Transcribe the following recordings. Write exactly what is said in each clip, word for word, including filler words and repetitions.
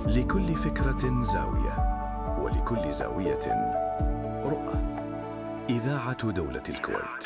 لكل فكرة زاوية، ولكل زاوية رؤى. إذاعة دولة الكويت.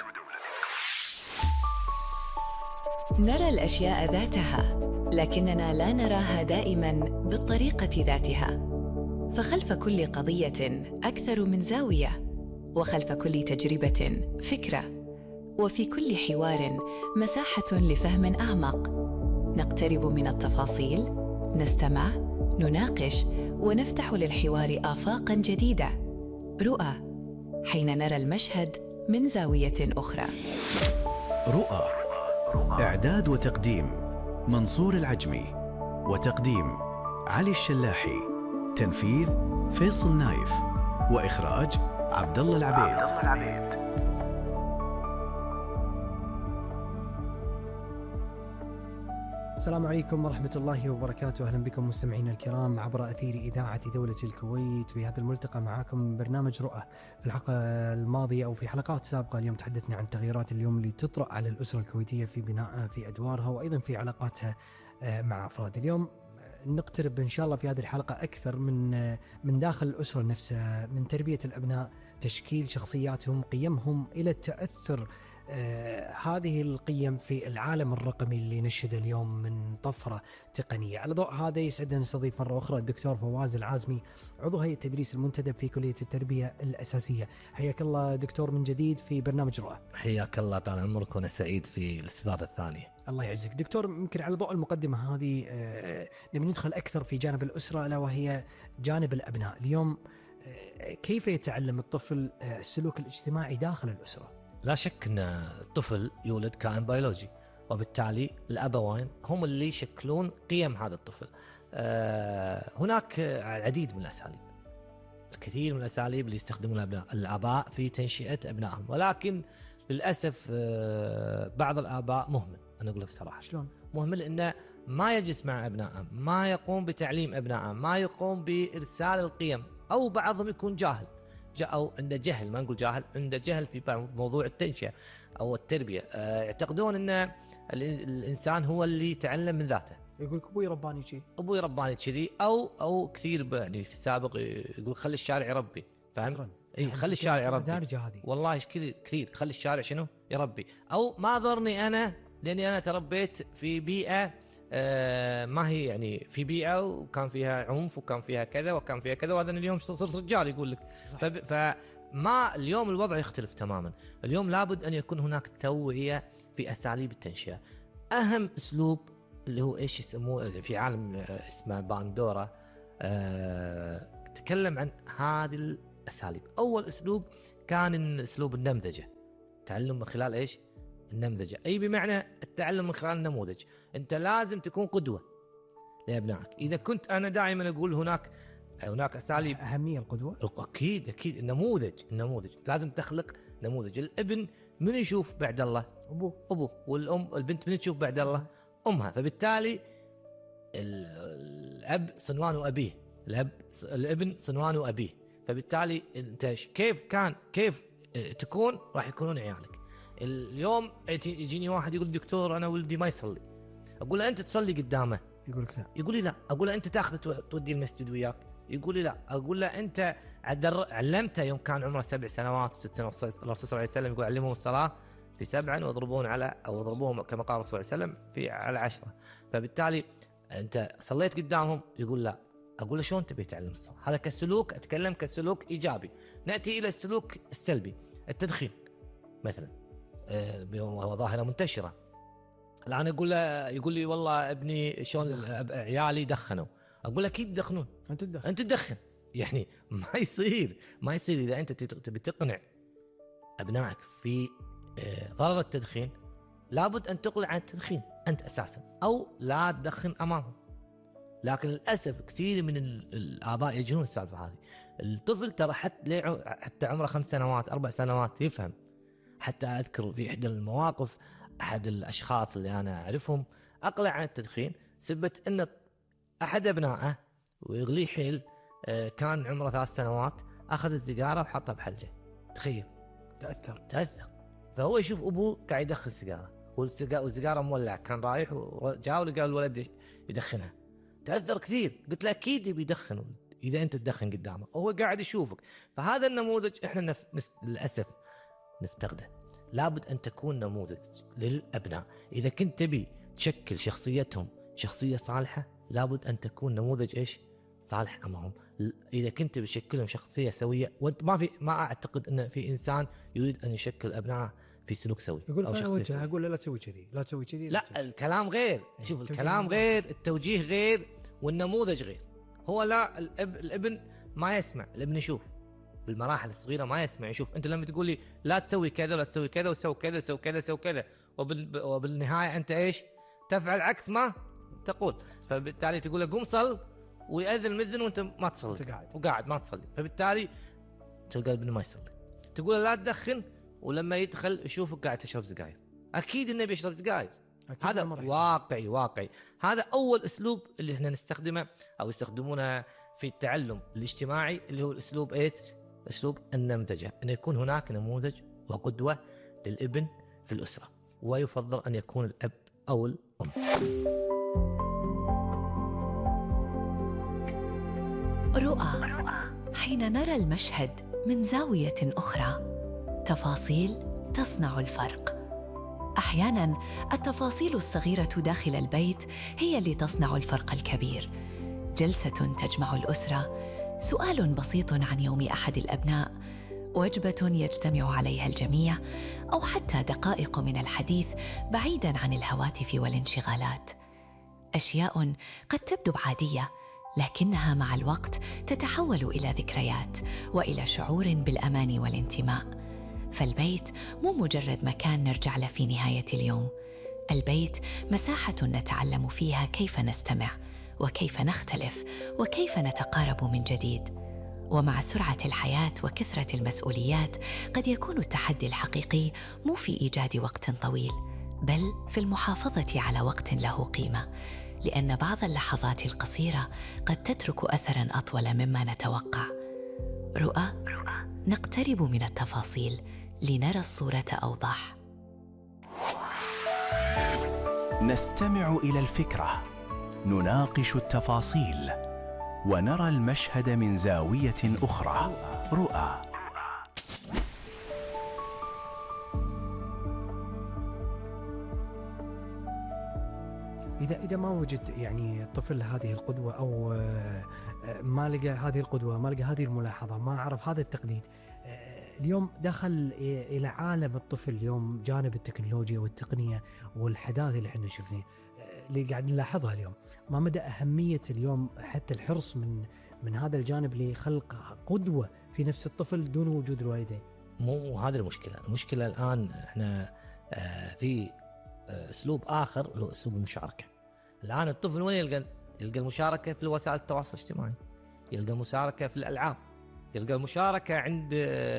نرى الأشياء ذاتها، لكننا لا نراها دائماً بالطريقة ذاتها. فخلف كل قضية أكثر من زاوية، وخلف كل تجربة فكرة، وفي كل حوار مساحة لفهم أعمق. نقترب من التفاصيل، نستمع، نناقش، ونفتح للحوار آفاقاً جديدة. رؤى، حين نرى المشهد من زاوية أخرى. رؤى، إعداد وتقديم منصور العجمي، وتقديم علي الشلاحي، تنفيذ فيصل نايف، وإخراج عبد الله العبيد. السلام عليكم ورحمة الله وبركاته. أهلا بكم مستمعينا الكرام عبر أثير إذاعة دولة الكويت بهذا الملتقى معاكم برنامج رؤى. في الحلقة الماضية أو في حلقات سابقة اليوم تحدثنا عن تغييرات اليوم اللي تطرأ على الأسرة الكويتية في بنائها، في أدوارها، وأيضا في علاقاتها مع أفراد. اليوم نقترب إن شاء الله في هذه الحلقة أكثر من من داخل الأسرة نفسها، من تربية الأبناء، تشكيل شخصياتهم، قيمهم، إلى التأثر آه هذه القيم في العالم الرقمي اللي نشهد اليوم من طفرة تقنية. على ضوء هذا يسعدنا نستضيف مرة أخرى الدكتور فواز العازمي، عضو هيئة تدريس المنتدب في كلية التربية الأساسية. حياك الله دكتور من جديد في برنامج رؤى. حياك الله، طال عمرك، وانا سعيد في الاستضافة الثانية. الله يعزك دكتور. يمكن على ضوء المقدمة هذه آه نبي ندخل أكثر في جانب الأسرة، ألا وهي جانب الأبناء. اليوم آه كيف يتعلم الطفل آه السلوك الاجتماعي داخل الأسرة؟ لا شك أن الطفل يولد كائن بيولوجي، وبالتالي الأبوين هم اللي يشكلون قيم هذا الطفل. أه هناك العديد من الأساليب، الكثير من الأساليب اللي يستخدمونها الأبناء الآباء في تنشئة أبنائهم، ولكن للأسف أه بعض الآباء مهمل. أنا أقول بصراحة شلون مهمل؟ إنه ما يجلس مع أبنائه، ما يقوم بتعليم أبنائه، ما يقوم بإرسال القيم، أو بعضهم يكون جاهل أو عنده جهل، ما نقول جاهل، عنده جهل في موضوع التنشئة أو التربية. يعتقدون أن الإنسان هو اللي يتعلم من ذاته. يقول أبوي رباني شيء، أبوي رباني كذي، أو أو كثير يعني في السابق يقول خلي الشارع يربي. فاهم؟ إيه، خلي الشارع يربي. والله إيش كثير كثير خلي الشارع شنو يربي، أو ما ضرني أنا لأني أنا تربيت في بيئة آه ما هي يعني في بيئة وكان فيها عنف وكان فيها كذا وكان فيها كذا، وهذا اليوم صرت رجال يقول لك. فما اليوم الوضع يختلف تماما. اليوم لابد أن يكون هناك توعية في أساليب التنشئة. أهم أسلوب اللي هو إيش يسموه في عالم اسمه باندورا، آه تكلم عن هذه الأساليب. أول أسلوب كان أسلوب النمذجة، تعلم من خلال إيش؟ النمذجة، أي بمعنى التعلم من خلال النموذج. أنت لازم تكون قدوة لأبنائك. إذا كنت أنا دائما أقول هناك هناك أساليب. أهمية القدوة، أكيد أكيد. النموذج النموذج لازم تخلق نموذج. الابن من يشوف بعد الله؟ أبوه أبوه والأم البنت من تشوف بعد الله؟ أمها. فبالتالي الأب صنوان أبيه، الأب الابن صنوان أبيه. فبالتالي أنت كيف كان كيف تكون راح يكونون عيالك. اليوم يجيني واحد يقول دكتور أنا ولدي ما يصلي، أقول له أنت تصلي قدامه؟ يقول لك لا. يقول لي لا. أقول له أنت تأخذ تودي المسجد وياك؟ يقول لي لا. أقول له أنت علمته يوم كان عمره سبع سنوات ست سنوات، الرسول صلى الله عليه وسلم يقول علمهم الصلاة في سبع واضربون على أو اضربوهم كما قال الرسول صلى الله عليه وسلم في على عشرة. فبالتالي أنت صليت قدامهم؟ يقول لا. أقول له شلون تبي تعلم الصلاة؟ هذا كسلوك، أتكلم كسلوك إيجابي. نأتي إلى السلوك السلبي، التدخين مثلا، وهو ظاهرة منتشرة الآن. أقول له يقول لي والله ابني شلون عيالي دخنوا، أقول له أكيد يدخنون، أنت تدخن أنت تدخن. يعني ما يصير ما يصير إذا أنت تبي تقنع أبنائك في ضرر التدخين لابد أن تقلع عن التدخين أنت أساسا، أو لا تدخن أمامهم. لكن للأسف كثير من الآباء يجهلون السالفة هذه. الطفل ترى حتى حتى عمره خمس سنوات أربع سنوات يفهم. حتى أذكر في إحدى المواقف أحد الأشخاص اللي أنا أعرفهم أقلع عن التدخين سبت أن أحد أبنائه ويغلي حيل كان عمره ثلاث سنوات أخذ السيجارة وحطها بحلجه. تخيل، تأثر تأثر. فهو يشوف أبوه قاعد يدخل سيجارة والسيجارة مولع، كان رايح وجاء ولقى الولد يدخنها. تاثر كثير. قلت له اكيد بيدخن اذا انت تدخن قدامه وهو قاعد يشوفك. فهذا النموذج احنا نف... نس... للاسف نفتقده. لابد ان تكون نموذج للابناء. اذا كنت تبي تشكل شخصيتهم شخصيه صالحه لابد ان تكون نموذج ايش صالح امامهم. اذا كنت بتشكلهم شخصيه سويه، وانت ما في ما اعتقد ان في انسان يريد ان يشكل ابنائه في سلوك سوي يقول انا وجه اقول لا تسوي كذي لا تسوي كذي. لا, لا الكلام غير. شوف الكلام غير، التوجيه غير، والنموذج غير. هو لا الاب الابن ما يسمع، الابن يشوف بالمراحل الصغيره ما يسمع يشوف. انت لما تقول لي لا تسوي كذا ولا تسوي كذا وسوي كذا سوي كذا سوي كذا وبال... وبالنهايه انت ايش تفعل عكس ما تقول. فبالتالي تقول له قوم صل ويأذن المذن وانت ما تصلي قاعد. وقاعد ما تصلي. فبالتالي تلقى الابن ما يصلي. تقول له لا تدخن ولما يدخل يشوفك قاعد تشرب سجاير، اكيد انه بيشرب سجاير. هذا واقعي واقعي. هذا اول اسلوب اللي احنا نستخدمه او يستخدمونه في التعلم الاجتماعي اللي هو الاسلوب ايش؟ اسلوب النمذجه، ان يكون هناك نموذج وقدوه للابن في الاسره، ويفضل ان يكون الاب او الام. رؤى حين نرى المشهد من زاويه اخرى، تفاصيل تصنع الفرق. احيانا التفاصيل الصغيره داخل البيت هي اللي تصنع الفرق الكبير. جلسه تجمع الاسره، سؤال بسيط عن يوم احد الابناء، وجبه يجتمع عليها الجميع، او حتى دقائق من الحديث بعيدا عن الهواتف والانشغالات. اشياء قد تبدو عاديه لكنها مع الوقت تتحول الى ذكريات والى شعور بالامان والانتماء. فالبيت مو مجرد مكان نرجع له في نهاية اليوم، البيت مساحة نتعلم فيها كيف نستمع وكيف نختلف وكيف نتقارب من جديد. ومع سرعة الحياة وكثرة المسؤوليات قد يكون التحدي الحقيقي مو في إيجاد وقت طويل، بل في المحافظة على وقت له قيمة، لأن بعض اللحظات القصيرة قد تترك أثراً أطول مما نتوقع. رؤى نقترب من التفاصيل لنرى الصورة أوضح. نستمع إلى الفكرة، نناقش التفاصيل، ونرى المشهد من زاوية أخرى. رؤى. إذا إذا ما وجد يعني الطفل هذه القدوة، أو ما لقى هذه القدوة، ما لقى هذه الملاحظة، ما عرف هذا التقليد، اليوم دخل إلى عالم الطفل اليوم جانب التكنولوجيا والتقنية والحداثة اللي احنا شفناه اللي قاعد نلاحظها اليوم. ما مدى أهمية اليوم حتى الحرص من من هذا الجانب لخلق قدوة في نفس الطفل دون وجود الوالدين؟ مو هذه المشكلة. المشكلة الآن احنا في أسلوب آخر اللي هو أسلوب المشاركة. الآن الطفل وين يلقى يلقى المشاركة؟ في وسائل التواصل الاجتماعي، يلقى المشاركة في الألعاب، يلقى المشاركة عند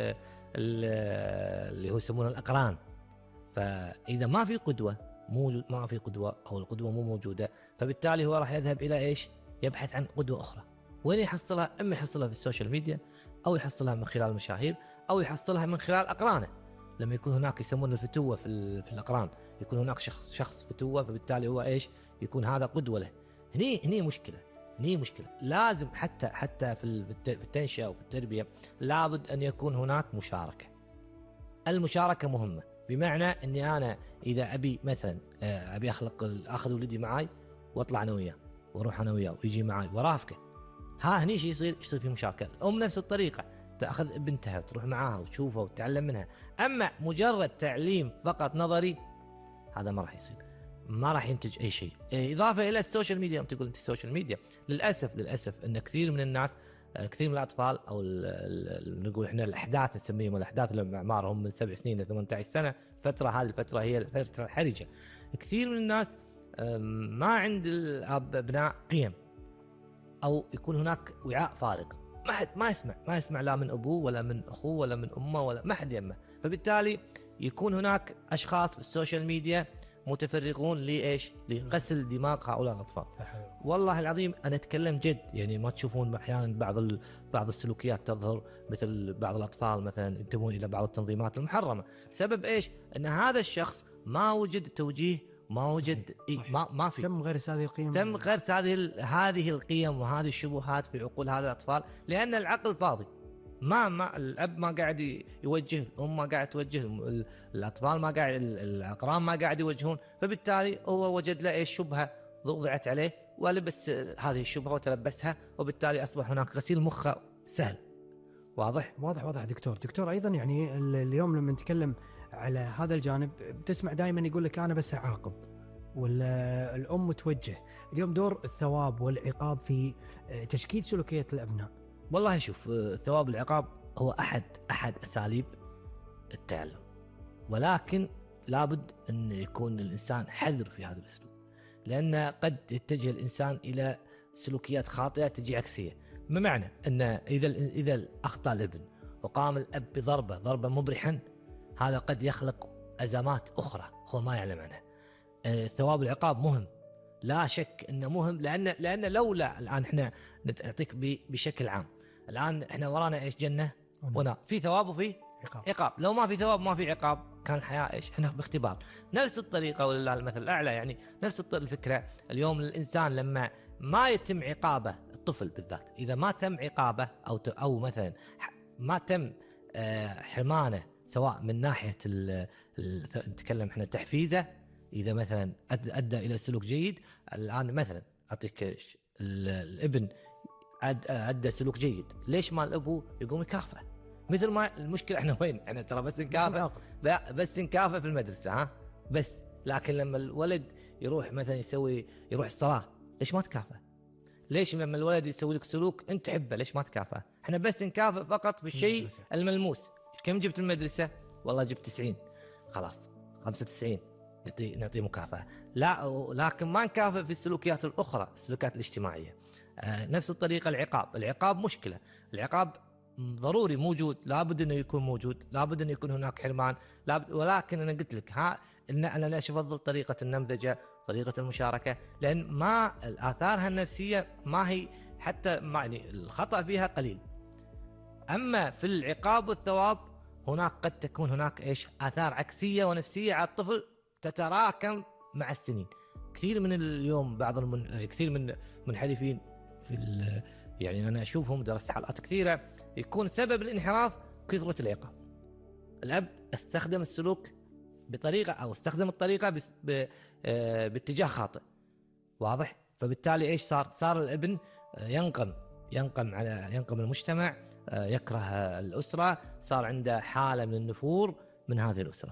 اللي هو يسمونه الأقران. فإذا ما في قدوة موجود ما في قدوة أو القدوة مو موجودة، فبالتالي هو راح يذهب إلى إيش؟ يبحث عن قدوة أخرى. وين يحصلها؟ إما يحصلها في السوشيال ميديا، أو يحصلها من خلال المشاهير، أو يحصلها من خلال أقرانه. لما يكون هناك يسمونه الفتوة في في الأقران، يكون هناك شخص شخص فتوة، فبالتالي هو إيش؟ يكون هذا قدوة له. هني هني مشكلة هني مشكلة. لازم حتى حتى في التنشئة وفي التربية لابد أن يكون هناك مشاركة. المشاركة مهمة، بمعنى أني أنا إذا أبي مثلا أبي أخلق أخذ ولدي معي وأطلع أنا وياه وأروح أنا وياه ويجي معي ورافقه، ها هني شيء يصير يصير في مشاركة. الأم نفس الطريقة، تأخذ بنتها وتروح معاها وتشوفها وتتعلم منها. أما مجرد تعليم فقط نظري هذا ما راح يصير، ما راح ينتج أي شيء. إضافة إلى السوشيال ميديا، أنت تقول أنت السوشيال ميديا، للأسف للأسف أن كثير من الناس، كثير من الأطفال أو نقول إحنا الأحداث نسميهم الأحداث اللي أعمارهم من سبع سنين إلى ثمانية عشر سنة، فترة هذه الفترة هي الفترة الحرجة. كثير من الناس ما عند الأب أبناء قيم، أو يكون هناك وعاء فارغ، ما حد ما يسمع ما يسمع لا من أبوه ولا من أخوه ولا من أمه ولا ما حد يمه. فبالتالي يكون هناك أشخاص في السوشيال ميديا متفرغون لإيش؟ لغسل دماغ هؤلاء الأطفال. والله العظيم أنا أتكلم جد، يعني ما تشوفون أحيانا بعض بعض السلوكيات تظهر، مثل بعض الأطفال مثلا ينتمون إلى بعض التنظيمات المحرمة. سبب إيش؟ أن هذا الشخص ما وجد توجيه ما وجد إيه ما ما في تم غرس هذه القيم تم غرس هذه هذه القيم وهذه الشبهات في عقول هذه الأطفال، لأن العقل فاضي. ما ما الأب ما قاعد يوجه، الأم ما قاعد توجه، الأطفال ما قاعد، الأقران ما قاعد يوجهون، فبالتالي هو وجد له إيش شبهة وضعت عليه ولبس هذه الشبهة وتلبسها، وبالتالي أصبح هناك غسيل مخه سهل. واضح واضح واضح دكتور. دكتور أيضا يعني اليوم لما نتكلم على هذا الجانب بتسمع دائما يقول لك أنا بس أعاقب، ولا الأم توجه. اليوم دور الثواب والعقاب في تشكيل سلوكية الأبناء. والله شوف، الثواب والعقاب هو أحد أحد أساليب التعلم، ولكن لابد أن يكون الإنسان حذر في هذا الأسلوب، لأن قد يتجه الإنسان إلى سلوكيات خاطئة تجي عكسية. بمعنى أن إذا إذا أخطأ الابن وقام الأب بضربة ضربة مبرحا، هذا قد يخلق أزمات أخرى هو ما يعلم عنها. الثواب والعقاب مهم، لا شك أنه مهم، لأن لأن لولا الآن إحنا نعطيك بشكل عام، الآن إحنا ورانا إيش؟ جنة ونار، في ثواب وفي عقاب. عقاب لو ما في ثواب ما في عقاب كان الحياة إيش؟ إحنا باختبار. نفس الطريقة ولله المثل الأعلى، يعني نفس الفكرة. اليوم الإنسان لما ما يتم عقابه، الطفل بالذات إذا ما تم عقابه أو أو مثلا ما تم حرمانه، سواء من ناحية نتكلم إحنا تحفيزه، إذا مثلا أدى إلى سلوك جيد. الآن مثلا أعطيك الابن أدى سلوك جيد، ليش ما الأبو يقوم يكافئه؟ مثل ما المشكلة إحنا وين؟ إحنا ترى بس نكافئ، بس نكافئ في المدرسة ها بس، لكن لما الولد يروح مثلا يسوي يروح الصلاة، ليش ما تكافئ؟ ليش لما الولد يسوي لك سلوك أنت تحبه ليش ما تكافئ؟ إحنا بس نكافئ فقط في الشيء الملموس. كم جبت المدرسة؟ والله جبت تسعين، خلاص خمسة وتسعين نعطي نعطي مكافأة. لا، لكن ما نكافئ في السلوكيات الأخرى، السلوكيات الاجتماعية. آه نفس الطريقة العقاب، العقاب مشكلة، العقاب ضروري موجود، لابد انه يكون موجود، لابد انه يكون هناك حرمان، لابد. ولكن انا قلت لك ها ان انا ليش افضل طريقة النمذجة، طريقة المشاركة، لان ما اثارها النفسية ما هي حتى يعني الخطأ فيها قليل. اما في العقاب والثواب هناك قد تكون هناك ايش؟ آثار عكسية ونفسية على الطفل تتراكم مع السنين. كثير من اليوم بعض المن... كثير من منحرفين في ال... يعني انا اشوفهم درست حلقات كثيرة، يكون سبب الانحراف كثرة العقاب. الاب استخدم السلوك بطريقة او استخدم الطريقة ب... ب... باتجاه خاطئ، واضح؟ فبالتالي ايش صار؟ صار الابن ينقم ينقم على ينقم المجتمع، يكره الأسرة، صار عنده حالة من النفور من هذه الأسرة.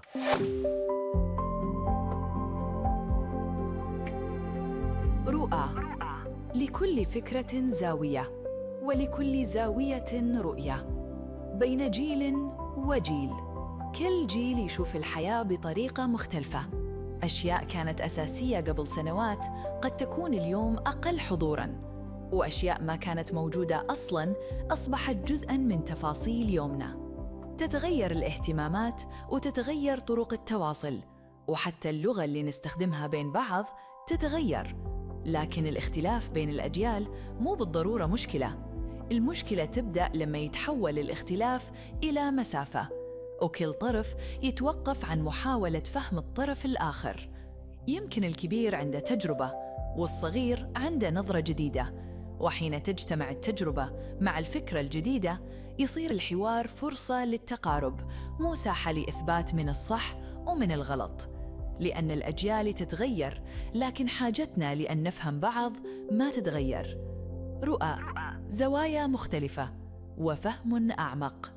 رؤى، لكل فكرة زاوية، ولكل زاوية رؤية، بين جيل وجيل، كل جيل يشوف الحياة بطريقة مختلفة. أشياء كانت أساسية قبل سنوات قد تكون اليوم أقل حضوراً، وأشياء ما كانت موجودة أصلاً أصبحت جزءاً من تفاصيل يومنا. تتغير الاهتمامات وتتغير طرق التواصل، وحتى اللغة اللي نستخدمها بين بعض تتغير. لكن الاختلاف بين الأجيال مو بالضرورة مشكلة، المشكلة تبدأ لما يتحول الاختلاف إلى مسافة، وكل طرف يتوقف عن محاولة فهم الطرف الآخر. يمكن الكبير عنده تجربة والصغير عنده نظرة جديدة، وحين تجتمع التجربة مع الفكرة الجديدة يصير الحوار فرصة للتقارب، مو ساحة لإثبات من الصح ومن الغلط. لأن الأجيال تتغير، لكن حاجتنا لأن نفهم بعض ما تتغير. رؤى، زوايا مختلفة وفهم أعمق.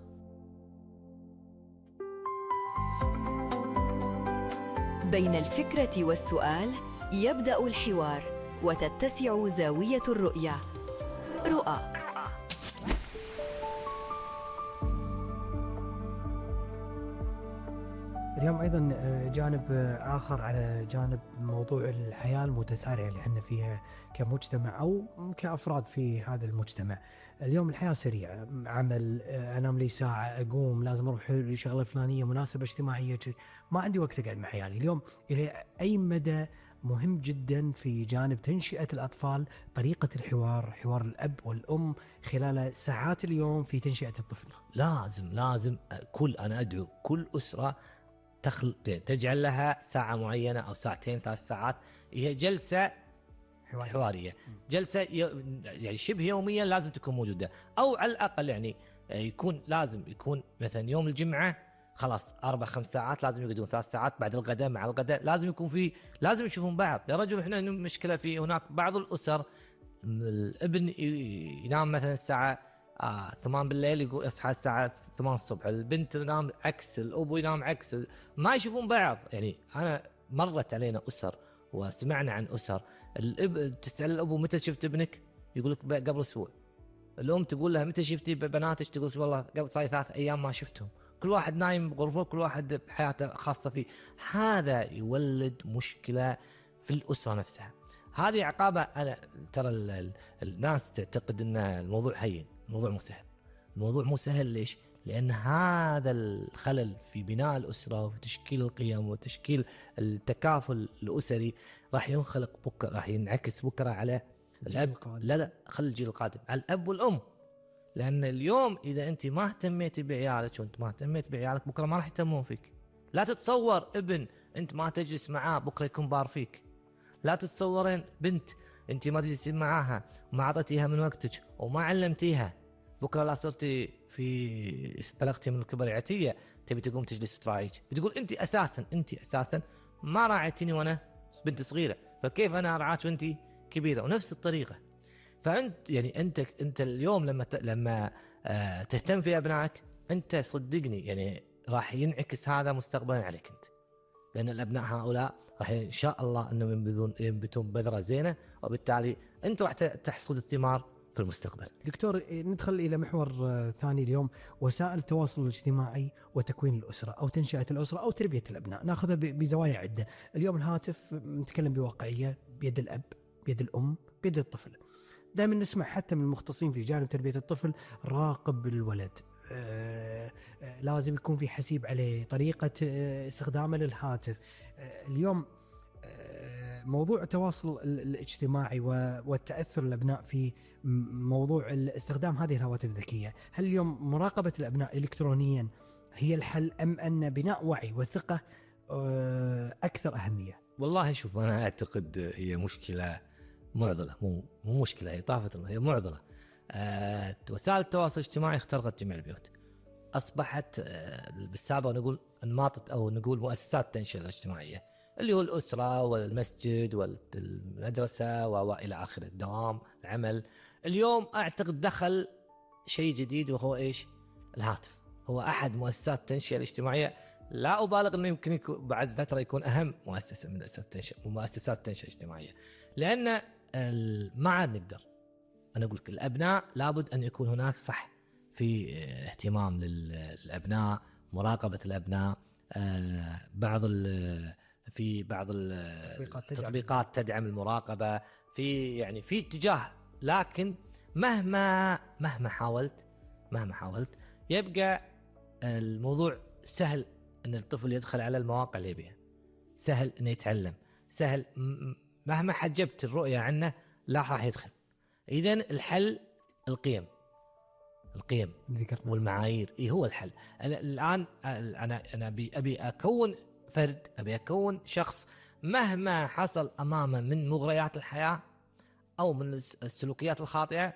بين الفكرة والسؤال يبدأ الحوار، وتتسع زاوية الرؤية. رؤى. اليوم أيضا جانب آخر على جانب موضوع الحياة المتسارعة اللي احنا فيها كمجتمع أو كأفراد في هذا المجتمع. اليوم الحياة سريعة، عمل، أنام لي ساعة، أقوم، لازم أروح لشغلة فلانية، مناسبة اجتماعية، ما عندي وقت أقعد مع عيالي. اليوم إلى أي مدى مهم جدا في جانب تنشئة الأطفال طريقة الحوار، حوار الأب والأم خلال ساعات اليوم في تنشئة الطفل؟ لازم لازم كل أنا أدعو كل أسرة تخل... تجعل لها ساعة معينة أو ساعتين ثلاث ساعات، هي جلسة حوارية, حوارية. جلسة ي... يعني شبه يوميا لازم تكون موجودة، أو على الأقل يعني يكون لازم يكون مثلا يوم الجمعة خلاص أربع خمس ساعات لازم يقعدون، ثلاث ساعات بعد الغداء مع الغداء لازم يكون في، لازم يشوفون بعض. يا رجل إحنا مشكلة في هناك بعض الأسر الابن ينام مثلا الساعة آه ثمان بالليل يقول يصحى الساعة ثمان الصبح، البنت تنام عكس، الأبو ينام عكس، ما يشوفون بعض. يعني أنا مرت علينا أسر وسمعنا عن أسر الاب تسأل الأبو متى شفت ابنك يقول لك قبل أسبوع، الأم تقول لها متى شفتي بناتك تقول والله قبل صار ثلاث أيام ما شفتهم، كل واحد نايم بغرفه، كل واحد بحياته خاصة فيه. هذا يولد مشكلة في الأسرة نفسها. هذه عقابة. أنا ترى ال ال الناس تعتقد أن الموضوع هين، الموضوع مو سهل. الموضوع مو سهل ليش؟ لأن هذا الخلل في بناء الأسرة وفي تشكيل القيم وتشكيل التكافل الأسري راح ينخلق بكرة، راح ينعكس بكرة على الأب. لا لا خلي الجيل القادم، على الأب والأم. لأن اليوم إذا أنت ما اهتميتي بعيالك وأنت ما اهتميت بعيالك بكرة ما راح يهتمون فيك. لا تتصور ابن أنت ما تجلس معاه بكرة يكون بار فيك. لا تتصورين بنت أنت ما تجلسين معاها وما أعطيتيها من وقتك وما علمتيها، بكرة لا صرتي في بلغتي من الكبر عتية تبي تقوم تجلس تراعيك، بتقول أنت أساسا أنت أساسا ما راعيتيني وأنا بنت صغيرة، فكيف أنا أرعاك وأنت كبيرة؟ ونفس الطريقة. فأنت يعني أنت أنت اليوم لما ت... لما آه تهتم في أبنائك أنت صدقني يعني راح ينعكس هذا مستقبلا عليك أنت، لأن الأبناء هؤلاء راح إن شاء الله أنهم ينبذون ينبتون بذرة زينة، وبالتالي أنت راح تحصد الثمار في المستقبل. دكتور ندخل إلى محور ثاني اليوم، وسائل التواصل الاجتماعي وتكوين الأسرة أو تنشئة الأسرة أو تربية الأبناء. نأخذها بزوايا عدة. اليوم الهاتف نتكلم بواقعية بيد الأب، بيد الأم، بيد الطفل. دائما نسمع حتى من المختصين في جانب تربية الطفل راقب الولد، آه آه لازم يكون في حسيب عليه، طريقة آه استخدامه للهاتف. آه اليوم آه موضوع التواصل الاجتماعي والتأثر الأبناء في موضوع استخدام هذه الهواتف الذكية، هل اليوم مراقبة الأبناء إلكترونيا هي الحل أم أن بناء وعي وثقة آه أكثر أهمية؟ والله شوف أنا أعتقد هي مشكلة معضلة، مو مو مشكلة، هي طافة، هي معضلة. أه وسائل التواصل الاجتماعي اخترقت جميع البيوت، أصبحت أه بالسابق نقول أنماط أو نقول مؤسسات التنشئة الاجتماعية اللي هو الأسرة والمسجد والمدرسة وإلى آخره، الدوام، العمل. اليوم أعتقد دخل شيء جديد وهو إيش؟ الهاتف. هو أحد مؤسسات التنشئة الاجتماعية، لا أبالغ أنه يمكن يكون بعد فترة يكون أهم مؤسسة من مؤسسات التنشئة ومؤسسات التنشئة الاجتماعية، لأن ما عاد نقدر. أنا أقول لك الأبناء لابد أن يكون هناك صح في اهتمام للأبناء، مراقبة الأبناء، بعض في بعض التطبيقات تدعم المراقبة في يعني في اتجاه، لكن مهما مهما حاولت مهما حاولت يبقى الموضوع سهل أن الطفل يدخل على المواقع اللي يبيها، سهل أنه يتعلم، سهل مهما حجبت الرؤية عنه لا راح يدخل. إذن الحل القيم، القيم والمعايير إيه هو الحل. الآن أنا أنا أبي أبي أكون فرد، أبي أكون شخص مهما حصل أمامه من مغريات الحياة أو من السلوكيات الخاطئة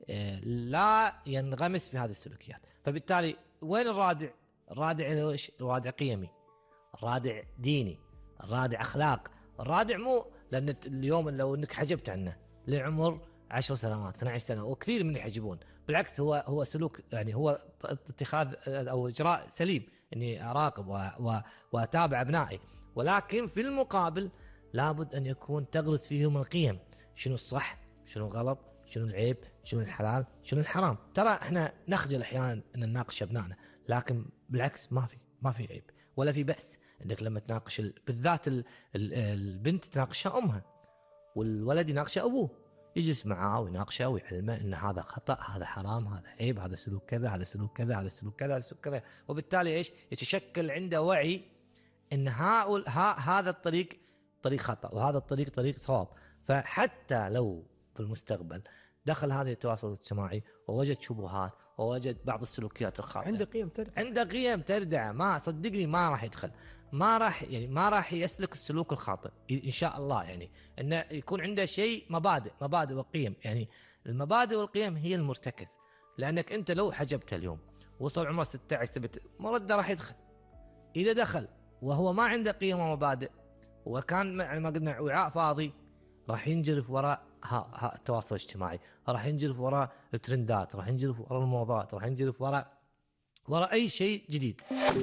لا ينغمس في هذه السلوكيات. فبالتالي وين الرادع؟ الرادع إيش؟ الرادع قيمي، الرادع ديني، الرادع أخلاق، الرادع مو لأن اليوم لو إنك حجبت عنه لعمر عشر سنوات اثنتي عشرة سنة وكثير من يحجبون، بالعكس هو هو سلوك يعني هو اتخاذ أو إجراء سليم إني أراقب وأتابع أبنائي، ولكن في المقابل لابد أن يكون تغرس فيهم القيم، شنو الصح، شنو الغلط، شنو العيب، شنو الحلال، شنو الحرام. ترى احنا نخجل أحيانا أن نناقش أبنائنا، لكن بالعكس ما في ما في عيب ولا في بأس انك لما تناقش ال... بالذات ال... ال... البنت تناقشها امها والولد يناقشه ابوه، يجلس معاه ويناقشه ويعلمه ان هذا خطأ، هذا حرام، هذا عيب، هذا سلوك كذا، هذا سلوك كذا، هذا سلوك كذا، هذا سلوك كذا. وبالتالي ايش؟ يتشكل عنده وعي ان هؤل... ها... هذا الطريق طريق خطأ وهذا الطريق طريق صواب. فحتى لو في المستقبل دخل هذه التواصل الاجتماعي ووجد شبهات ووجد بعض السلوكيات الخاطئة، عنده قيم تردع عنده قيم تردع، ما صدقني ما راح يدخل، ما راح يعني ما راح يسلك السلوك الخاطئ ان شاء الله. يعني انه يكون عنده شيء مبادئ مبادئ وقيم. يعني المبادئ والقيم هي المرتكز، لانك انت لو حجبته اليوم وصل عمره ستة عشر سبعة مرده راح يدخل. اذا دخل وهو ما عنده قيم ومبادئ وكان ما قلنا وعاء فاضي، راح ينجرف وراء ها ها التواصل الاجتماعي، راح ينجرف وراء الترندات، راح ينجرف وراء الموضات، راح ينجرف وراء وراء اي شيء جديد.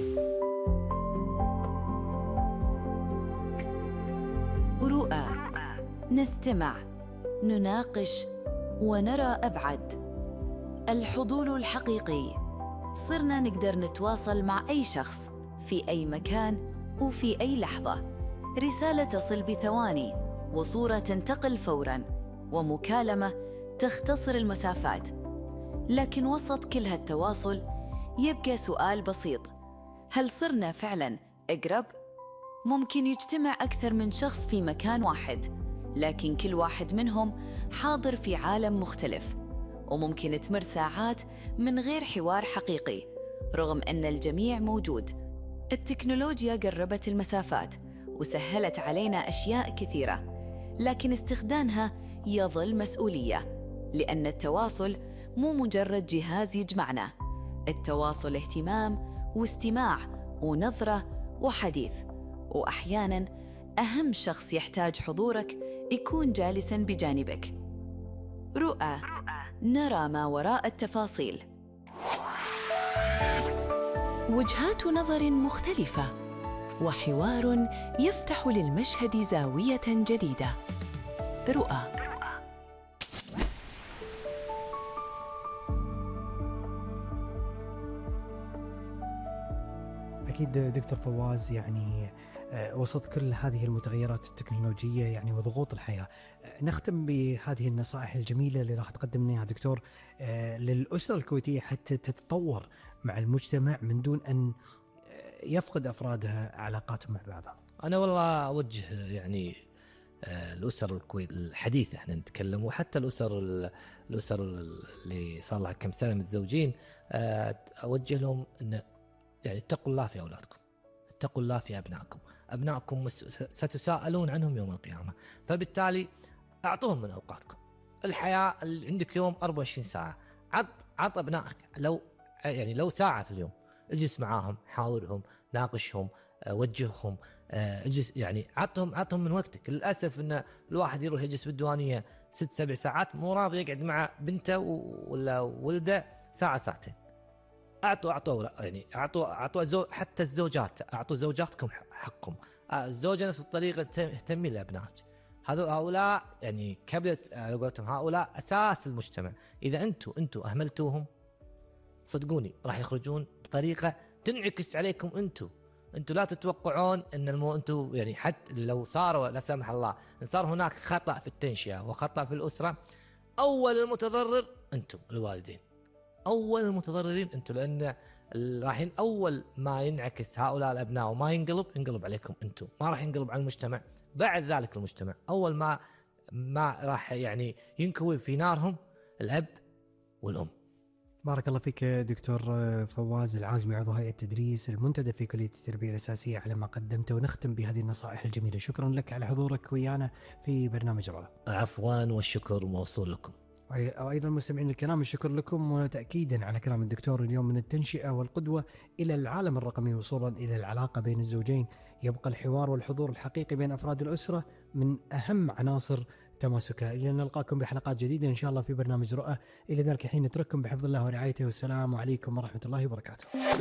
رؤى، نستمع، نناقش، ونرى أبعد. الحضور الحقيقي، صرنا نقدر نتواصل مع أي شخص في أي مكان وفي أي لحظة. رسالة تصل بثواني، وصورة تنتقل فوراً، ومكالمة تختصر المسافات. لكن وسط كل هالتواصل يبقى سؤال بسيط: هل صرنا فعلاً أقرب؟ ممكن يجتمع أكثر من شخص في مكان واحد، لكن كل واحد منهم حاضر في عالم مختلف، وممكن تمر ساعات من غير حوار حقيقي رغم أن الجميع موجود. التكنولوجيا قربت المسافات وسهلت علينا أشياء كثيرة، لكن استخدامها يظل مسؤولية، لأن التواصل مو مجرد جهاز يجمعنا، التواصل اهتمام واستماع ونظرة وحديث. وأحياناً أهم شخص يحتاج حضورك يكون جالساً بجانبك. رؤى، نرى ما وراء التفاصيل. وجهات نظر مختلفة، وحوار يفتح للمشهد زاوية جديدة. رؤى. أكيد دكتور فواز، يعني وسط كل هذه المتغيرات التكنولوجية يعني وضغوط الحياة، نختم بهذه النصائح الجميلة اللي راح تقدم لنا دكتور للأسرة الكويتية حتى تتطور مع المجتمع من دون أن يفقد أفرادها علاقاتهم مع بعضها. أنا والله أوجه يعني الأسر الكويت الحديثة احنا نتكلم، وحتى الأسر الأسر اللي صار لها كم سنة متزوجين، أوجه لهم أن يعني اتقوا الله في أولادكم، اتقوا الله في أبنائكم. أبنائكم ستساءلون عنهم يوم القيامة، فبالتالي أعطوهم من أوقاتكم. الحياة اللي عندك يوم أربعة وعشرين ساعة، عط عط أبنائك لو يعني لو ساعة في اليوم، اجلس معاهم، حاورهم، ناقشهم، وجههم، اجلس يعني عطهم عطهم من وقتك. للأسف إن الواحد يروح يجلس بالديوانية ست سبع ساعات، مو راضي يقعد مع بنته ولا ولده ساعة ساعتين. أعطوا أعطوا يعني أعطوا أعطوا زو حتى الزوجات، أعطوا زوجاتكم حقهم. الزوجة نفس الطريقة تهتمي لأبنائك. هذول هؤلاء يعني كبدت قولتهم، هؤلاء أساس المجتمع. إذا أنتوا أنتوا أهملتوهم صدقوني راح يخرجون بطريقة تنعكس عليكم. أنتوا أنتوا لا تتوقعون أن المو أنتوا يعني حتى لو صاروا لا سمح الله إن صار هناك خطأ في التنشئة وخطأ في الأسرة، أول المتضرر أنتوا الوالدين، أول المتضررين أنتوا، لأن راح أول ما ينعكس هؤلاء الأبناء وما ينقلب ينقلب عليكم أنتوا، ما راح ينقلب على المجتمع. بعد ذلك المجتمع أول ما ما راح يعني ينكوي في نارهم الأب والأم. بارك الله فيك دكتور فواز العازمي، عضو هيئة التدريس المنتدب في كلية التربية الأساسية، على ما قدمته. ونختم بهذه النصائح الجميلة. شكرا لك على حضورك ويانا في برنامج رؤى. عفوا، والشكر موصول لكم. وأيضا مستمعين الكرام، الشكر لكم. وتأكيدا على كلام الدكتور اليوم، من التنشئة والقدوة إلى العالم الرقمي وصولا إلى العلاقة بين الزوجين، يبقى الحوار والحضور الحقيقي بين أفراد الأسرة من أهم عناصر تماسكها. إلى أن نلقاكم بحلقات جديدة إن شاء الله في برنامج رؤى. إلى ذلك الحين نترككم بحفظ الله ورعايته، والسلام عليكم ورحمة الله وبركاته.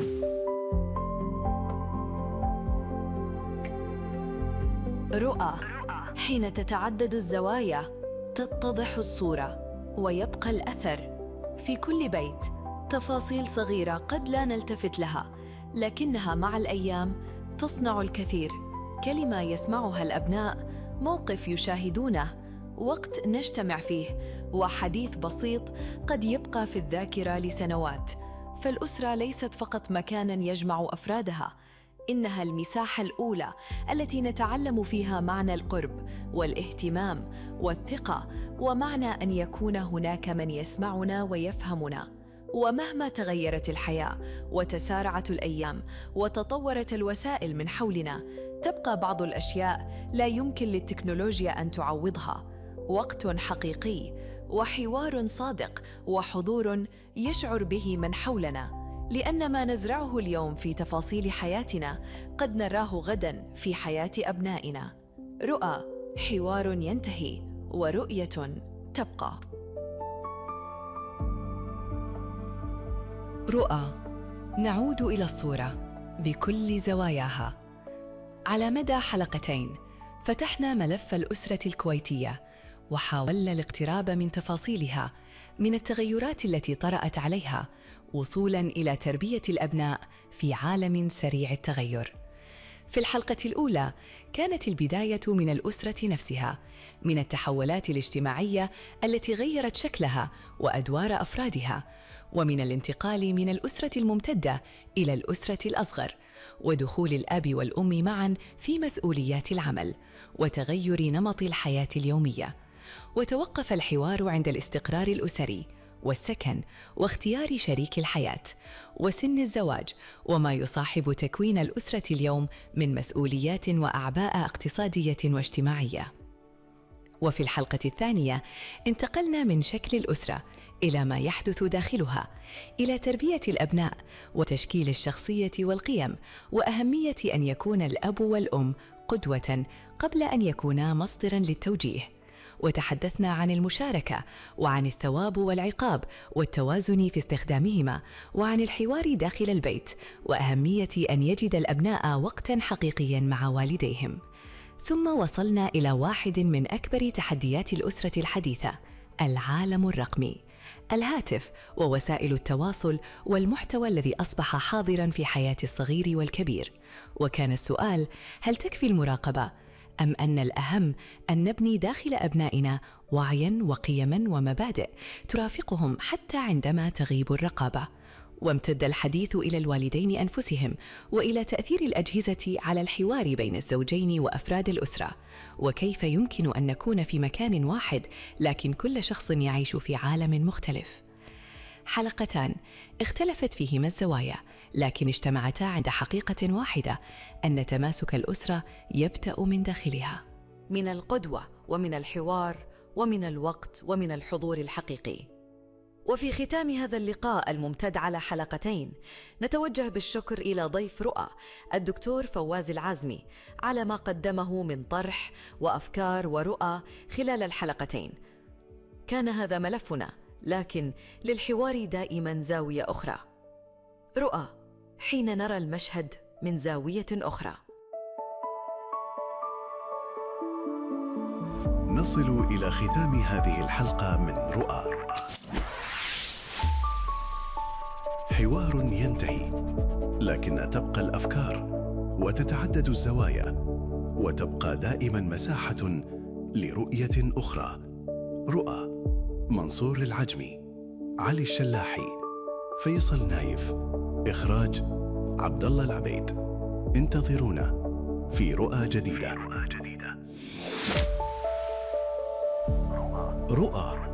رؤى، حين تتعدد الزوايا تتضح الصورة ويبقى الأثر. في كل بيت تفاصيل صغيرة قد لا نلتفت لها، لكنها مع الأيام تصنع الكثير. كلمة يسمعها الأبناء، موقف يشاهدونه، وقت نجتمع فيه، وحديث بسيط قد يبقى في الذاكرة لسنوات. فالأسرة ليست فقط مكاناً يجمع أفرادها، إنها المساحة الأولى التي نتعلم فيها معنى القرب والاهتمام والثقة، ومعنى أن يكون هناك من يسمعنا ويفهمنا. ومهما تغيرت الحياة وتسارعت الأيام وتطورت الوسائل من حولنا، تبقى بعض الأشياء لا يمكن للتكنولوجيا أن تعوضها: وقت حقيقي وحوار صادق وحضور يشعر به من حولنا، لأن ما نزرعه اليوم في تفاصيل حياتنا قد نراه غداً في حياة أبنائنا. رؤى، حوار ينتهي ورؤية تبقى. رؤى، نعود إلى الصورة بكل زواياها. على مدى حلقتين فتحنا ملف الأسرة الكويتية وحاولنا الاقتراب من تفاصيلها، من التغيرات التي طرأت عليها، وصولاً إلى تربية الأبناء في عالم سريع التغير. في الحلقة الأولى كانت البداية من الأسرة نفسها، من التحولات الاجتماعية التي غيرت شكلها وأدوار أفرادها، ومن الانتقال من الأسرة الممتدة إلى الأسرة الأصغر، ودخول الأب والأم معاً في مسؤوليات العمل وتغير نمط الحياة اليومية. وتوقف الحوار عند الاستقرار الأسري والسكن واختيار شريك الحياة وسن الزواج، وما يصاحب تكوين الأسرة اليوم من مسؤوليات وأعباء اقتصادية واجتماعية. وفي الحلقة الثانية انتقلنا من شكل الأسرة إلى ما يحدث داخلها، إلى تربية الأبناء وتشكيل الشخصية والقيم، وأهمية أن يكون الأب والأم قدوة قبل أن يكونا مصدراً للتوجيه. وتحدثنا عن المشاركة وعن الثواب والعقاب والتوازن في استخدامهما، وعن الحوار داخل البيت وأهمية أن يجد الأبناء وقتاً حقيقياً مع والديهم. ثم وصلنا إلى واحد من أكبر تحديات الأسرة الحديثة: العالم الرقمي، الهاتف ووسائل التواصل والمحتوى الذي أصبح حاضراً في حياة الصغير والكبير. وكان السؤال: هل تكفي المراقبة؟ أم أن الأهم أن نبني داخل أبنائنا وعياً وقيماً ومبادئ ترافقهم حتى عندما تغيب الرقابة؟ وامتد الحديث إلى الوالدين أنفسهم، وإلى تأثير الأجهزة على الحوار بين الزوجين وأفراد الأسرة، وكيف يمكن أن نكون في مكان واحد لكن كل شخص يعيش في عالم مختلف. حلقتان اختلفت فيهما الزوايا، لكن اجتمعتا عند حقيقة واحدة: أن تماسك الأسرة يبدأ من داخلها، من القدوة ومن الحوار ومن الوقت ومن الحضور الحقيقي. وفي ختام هذا اللقاء الممتد على حلقتين، نتوجه بالشكر إلى ضيف رؤى الدكتور فواز العازمي على ما قدمه من طرح وأفكار ورؤى خلال الحلقتين. كان هذا ملفنا، لكن للحوار دائما زاوية أخرى. رؤى، حين نرى المشهد من زاوية أخرى. نصل إلى ختام هذه الحلقة من رؤى. حوار ينتهي، لكن تبقى الأفكار وتتعدد الزوايا، وتبقى دائما مساحة لرؤية أخرى. رؤى، منصور العجمي، علي الشلاحي، فيصل نايف، إخراج عبد الله العبيد. انتظرونا في رؤى جديدة. رؤى